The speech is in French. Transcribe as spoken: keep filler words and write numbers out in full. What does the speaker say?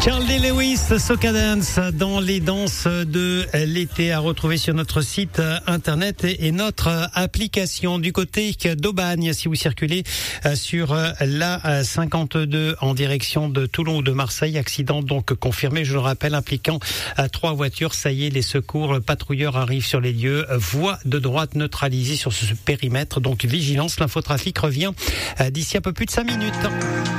Carl D. Lewis, Soca Dance, dans les danses de l'été, à retrouver sur notre site internet et notre application. Du côté d'Aubagne, si vous circulez sur la cinquante-deux en direction de Toulon ou de Marseille, accident donc confirmé, je le rappelle, impliquant trois voitures. Ça y est, les secours patrouilleurs arrivent sur les lieux. Voie de droite neutralisée sur ce périmètre, donc vigilance. L'infotrafic revient d'ici un peu plus de cinq minutes.